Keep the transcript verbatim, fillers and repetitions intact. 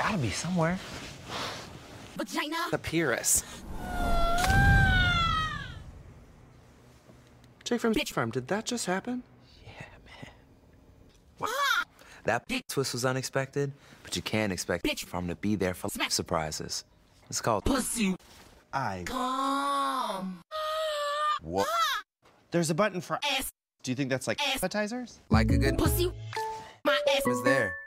gotta be somewhere. Vagina. The Pyrrhus. Jake from Bitch Farm, did that just happen? Yeah, man. What? That dick twist was unexpected, but you can't expect Bitch Farm to be there for Smack. surprises. It's called Pussy. I. Come. What? There's a button for Ass. Do you think that's like Ass. appetizers? Like a good Pussy. My ass was there.